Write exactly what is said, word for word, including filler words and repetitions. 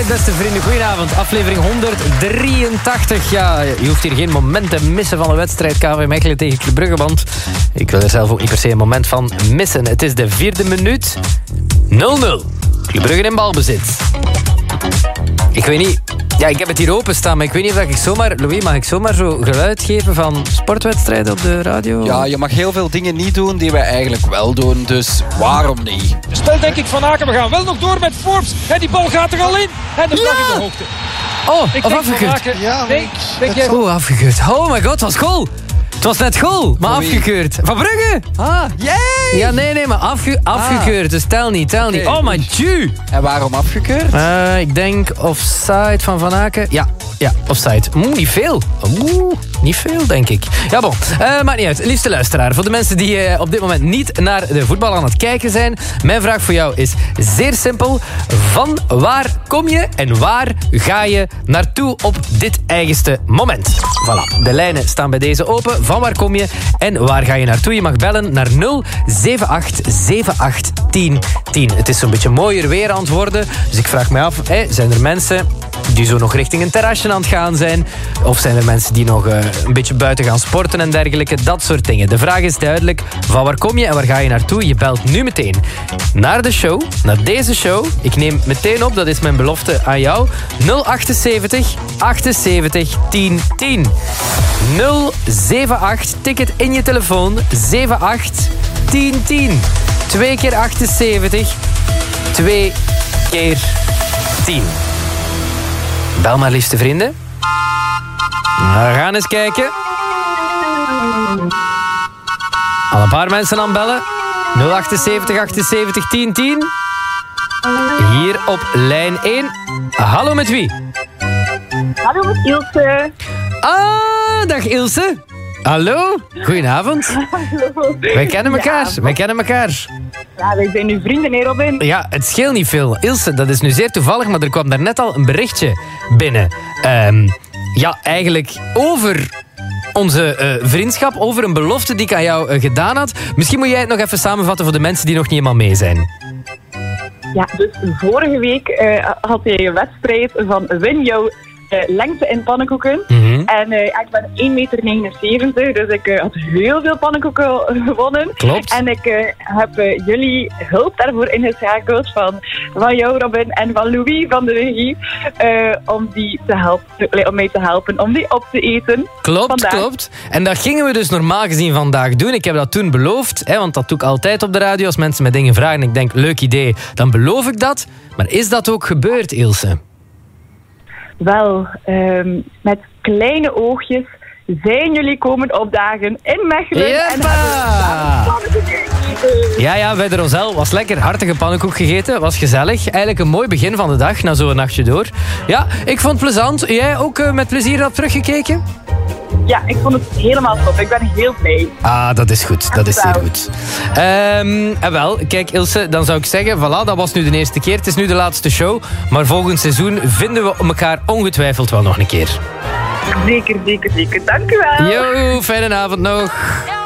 wedstrijd, beste vrienden. Goedenavond, aflevering honderddrieëntachtig. Ja, je hoeft hier geen moment te missen van een wedstrijd. K V Mechelen tegen Club Brugge, want ik wil er zelf ook niet per se een moment van missen. Het is de vierde minuut. nul nul. Club Brugge in balbezit. Ik weet niet... Ja, ik heb het hier openstaan, maar ik weet niet of ik zomaar... Louis, mag ik zomaar zo geluid geven van sportwedstrijden op de radio? Ja, je mag heel veel dingen niet doen die wij eigenlijk wel doen, dus waarom niet? Spel denk ik Van Aken, we gaan wel nog door met Forbes. En die bal gaat er al in. En de slag in de hoogte. Oh, Ik of denk Van afgekeurd. Aken. Ja, Nee, denk jij... Oh, afgekeurd. Oh my god, het was goal. Het was net goal, maar Voor wie? afgekeurd. Van Brugge? Ah, yay! Ja, nee, nee, maar afge afgekeurd. Dus tel niet, tel niet. Oké. Oh, my Dieu. En waarom afgekeurd? Uh, ik denk offside van Van Aken. Ja, ja, offside. Oeh, niet veel. Oeh, niet veel, denk ik. Ja, bon. Uh, maakt niet uit. Liefste luisteraar, voor de mensen die uh, op dit moment niet naar de voetbal aan het kijken zijn, mijn vraag voor jou is zeer simpel. Van waar kom je en waar ga je naartoe op dit eigenste moment? Voilà. De lijnen staan bij deze open. Van waar kom je en waar ga je naartoe? Je mag bellen naar nul zeven acht zeven acht tien tien. Het is zo'n beetje mooier weer aan het worden. Dus ik vraag me af, hè, zijn er mensen die zo nog richting een terrasje aan het gaan zijn? Of zijn er mensen die nog uh, een beetje buiten gaan sporten en dergelijke? Dat soort dingen. De vraag is duidelijk. Van waar kom je en waar ga je naartoe? Je belt nu meteen naar de show, naar deze show. Ik neem meteen op, dat is mijn belofte aan jou. nul achtzeventig achtenzeventig tien tien. nul zeven acht, tik het in je telefoon. zeven acht tien tien. Twee keer achtenzeventig. Twee keer tien. Bel maar, liefste vrienden. We gaan eens kijken. Al een paar mensen aan bellen. nul achtzeventig achtenzeventig tien tien. Hier op lijn één. Hallo, met wie? Hallo, met Ilse. Ah, dag Ilse. Hallo, goedenavond. Hallo. Wij kennen elkaar, Ja. wij kennen elkaar. Ja, wij zijn nu vrienden, hè, Robin? Ja, het scheelt niet veel. Ilse, dat is nu zeer toevallig, maar er kwam daarnet al een berichtje binnen. Ehm, ja, eigenlijk over onze uh, vriendschap, over een belofte die ik aan jou uh, gedaan had. Misschien moet jij het nog even samenvatten voor de mensen die nog niet helemaal mee zijn. Ja, dus vorige week uh, had jij een wedstrijd van win jouw uh, lengte in pannenkoeken. Mhm. En uh, ik ben één meter negenenzeventig, dus ik uh, had heel veel pannenkoeken gewonnen. Klopt. En ik uh, heb uh, jullie hulp daarvoor ingeschakeld van, van jou, Robin, en van Louis van de regie, uh, om, die te helpen, om mij te helpen om die op te eten. Klopt, vandaag. klopt. En dat gingen we dus normaal gezien vandaag doen. Ik heb dat toen beloofd, hè, want dat doe ik altijd op de radio. Als mensen me dingen vragen en ik denk, leuk idee, dan beloof ik dat. Maar is dat ook gebeurd, Ilse? Wel, um, met kleine oogjes zijn jullie komen opdagen in Mechelen. Jeppa! En hebben pannenkoeken gegeten. Ja, ja, bij de Rosel was lekker. Hartige pannenkoek gegeten, was gezellig. Eigenlijk een mooi begin van de dag, na zo'n nachtje door. Ja, ik vond het plezant. Jij ook uh, met plezier naar teruggekeken? Ja, ik vond het helemaal top. Ik ben heel blij. Ah, dat is goed. Dat is zeer goed. Um, en wel, kijk Ilse, dan zou ik zeggen, voilà, dat was nu de eerste keer. Het is nu de laatste show. Maar volgend seizoen vinden we elkaar ongetwijfeld wel nog een keer. Zeker, zeker, zeker. Dank u wel. Yo, fijne avond nog.